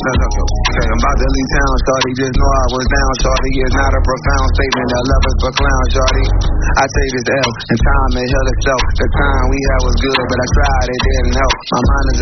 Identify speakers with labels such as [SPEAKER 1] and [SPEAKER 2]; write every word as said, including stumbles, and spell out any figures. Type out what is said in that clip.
[SPEAKER 1] Let's go. Okay, I'm about to leave town, shorty. Just know I was down, shorty. It's not a profound statement that love is for clown, shorty. I take this L, and time may heal itself. The time we had was good, but I tried, it didn't help. My mind is